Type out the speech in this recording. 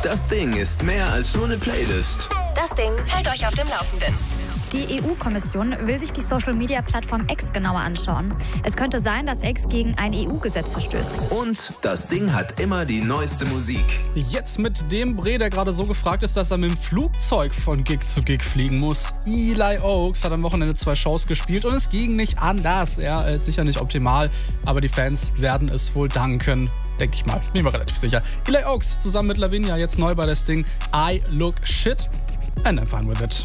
Das Ding ist mehr als nur eine Playlist. Das Ding hält euch auf dem Laufenden. Die EU-Kommission will sich die Social-Media-Plattform X genauer anschauen. Es könnte sein, dass X gegen ein EU-Gesetz verstößt. Und das Ding hat immer die neueste Musik. Jetzt mit dem Bre, der gerade so gefragt ist, dass er mit dem Flugzeug von Gig zu Gig fliegen muss. Eli Oaks hat am Wochenende 2 Shows gespielt und es ging nicht anders. Er ist sicher nicht optimal, aber die Fans werden es wohl danken. Denke ich mal. Bin ich mir relativ sicher. Eli Oaks zusammen mit Lavinia jetzt neu bei das Ding I Look Shit and I'm fine with it.